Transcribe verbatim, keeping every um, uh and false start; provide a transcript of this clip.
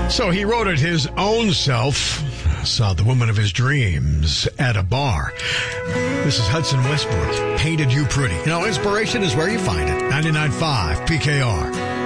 So he wrote it his own self, saw the woman of his dreams at a bar. This is Hudson Westbrook, Painted You Pretty. You know, inspiration is where you find it. ninety-nine point five P K R.